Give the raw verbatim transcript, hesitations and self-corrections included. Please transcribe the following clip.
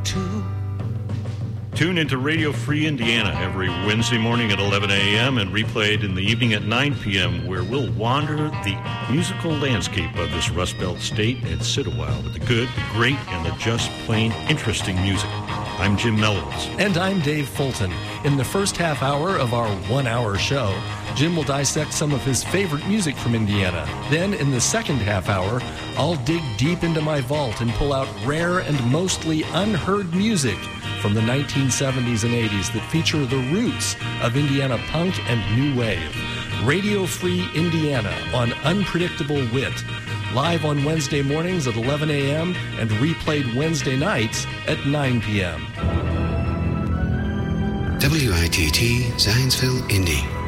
too. Tune into Radio Free Indiana every Wednesday morning at eleven a.m. and replayed in the evening at nine p.m., where we'll wander the musical landscape of this Rust Belt state and sit a while with the good, the great, and the just plain interesting music. I'm Jim Melvins. And I'm Dave Fulton. In the first half hour of our one-hour show, Jim will dissect some of his favorite music from Indiana. Then, in the second half hour, I'll dig deep into my vault and pull out rare and mostly unheard music from the nineteen seventies and eighties that feature the roots of Indiana punk and new wave. Radio Free Indiana on Unpredictable Wit, live on Wednesday mornings at eleven a.m. and replayed Wednesday nights at nine p.m. W I T T Zionsville, Indy.